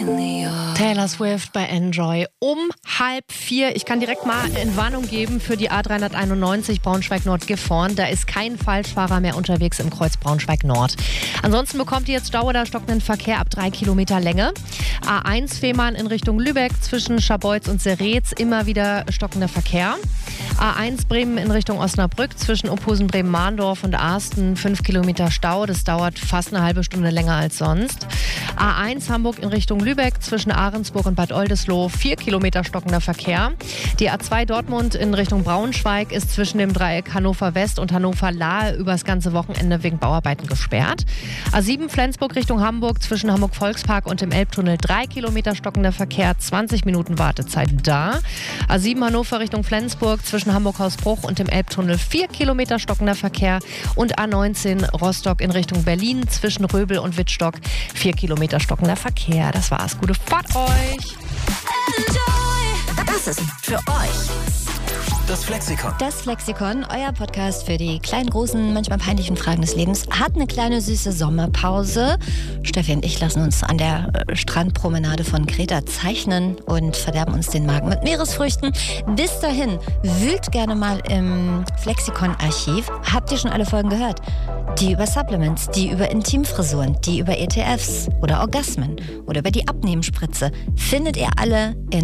Taylor Swift bei Enjoy um 3:30. Ich kann direkt mal Entwarnung geben für die A391 Braunschweig-Nord-Gifhorn. Da ist kein Falschfahrer mehr unterwegs im Kreuz Braunschweig-Nord. Ansonsten bekommt ihr jetzt Stau oder stockenden Verkehr ab 3 Kilometer Länge. A1 Fehmarn in Richtung Lübeck zwischen Scharbeutz und Seretz immer wieder stockender Verkehr. A1 Bremen in Richtung Osnabrück zwischen Ophusen, Bremen-Mahndorf und Arsten 5 Kilometer Stau. Das dauert fast eine halbe Stunde länger als sonst. A1 Hamburg in Richtung Lübeck zwischen Ahrensburg und Bad Oldesloe 4 Kilometer stockender Verkehr. Die A2 Dortmund in Richtung Braunschweig ist zwischen dem Dreieck Hannover West und Hannover Lahe übers ganze Wochenende wegen Bauarbeiten gesperrt. A7 Flensburg Richtung Hamburg zwischen Hamburg Volkspark und dem Elbtunnel 3 Kilometer stockender Verkehr, 20 Minuten Wartezeit da. A7 Hannover Richtung Flensburg zwischen Hamburg-Hausbruch und dem Elbtunnel 4 Kilometer stockender Verkehr und A19 Rostock in Richtung Berlin zwischen Röbel und Wittstock 4 Kilometer stockender Verkehr. Das war's. Gute Fahrt euch! Das ist für euch Das Flexikon. das Flexikon, euer Podcast für die kleinen, großen, manchmal peinlichen Fragen des Lebens, hat eine kleine süße Sommerpause. Steffi und ich lassen uns an der Strandpromenade von Kreta zeichnen und verderben uns den Magen mit Meeresfrüchten. Bis dahin, wühlt gerne mal im Flexikon-Archiv. Habt ihr schon alle Folgen gehört? Die über Supplements, die über Intimfrisuren, die über ETFs oder Orgasmen oder über die Abnehmspritze findet ihr alle in